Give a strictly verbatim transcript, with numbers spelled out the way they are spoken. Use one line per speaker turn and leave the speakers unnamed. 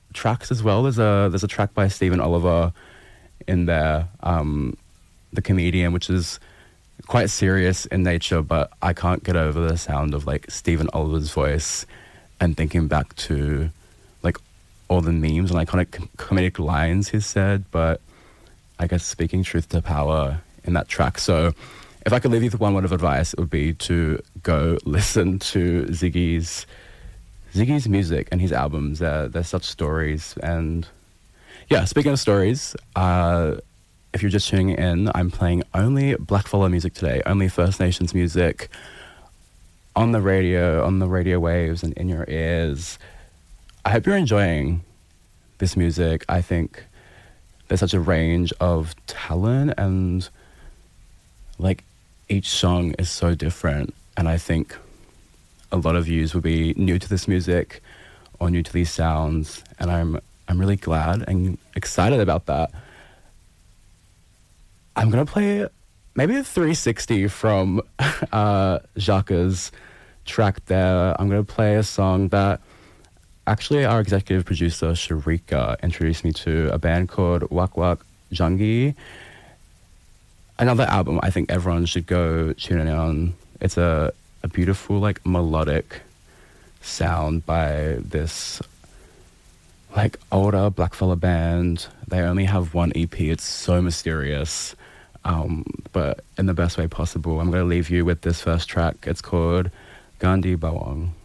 tracks as well. There's a there's a track by Stephen Oliver in there, um, the comedian, which is quite serious in nature, but I can't get over the sound of like Stephen Oliver's voice and thinking back to like all the memes and iconic com- comedic lines he's said, but I guess speaking truth to power in that track. So if I could leave you with one word of advice, it would be to go listen to Ziggy's Ziggy's music and his albums. They're, they're such stories. And yeah, speaking of stories, uh, if you're just tuning in, I'm playing only Blackfella music today, only First Nations music on the radio, on the radio waves and in your ears. I hope you're enjoying this music. I think there's such a range of talent and like each song is so different. And I think a lot of yous will be new to this music or new to these sounds. And I'm I'm really glad and excited about that. I'm going to play maybe a three sixty from uh, Xhaka's track there. I'm going to play a song that actually our executive producer, Sharika, introduced me to, a band called Wak Wak Jungi. Another album I think everyone should go tune in on. It's a, a beautiful, like, melodic sound by this, like, older Blackfella band. They only have one E P. It's so mysterious. Um, but in the best way possible. I'm going to leave you with this first track. It's called Gandhi Bawang.